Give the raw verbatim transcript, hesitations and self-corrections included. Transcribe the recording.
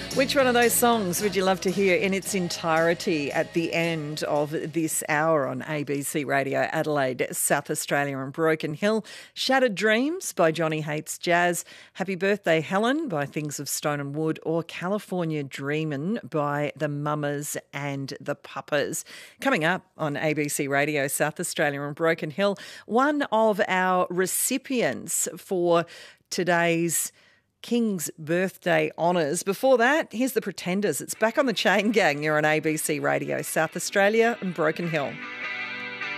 Which one of those songs would you love to hear in its entirety at the end of this hour on A B C Radio Adelaide, South Australia and Broken Hill? Shattered Dreams by Johnny Hates Jazz, Happy Birthday Helen by Things of Stone and Wood, or California Dreamin' by the Mamas and the Papas. Coming up on A B C Radio South Australia and Broken Hill, one of our recipients for today's King's birthday honours. Before that, here's the Pretenders. It's Back on the Chain Gang. You're on A B C Radio South Australia and Broken Hill.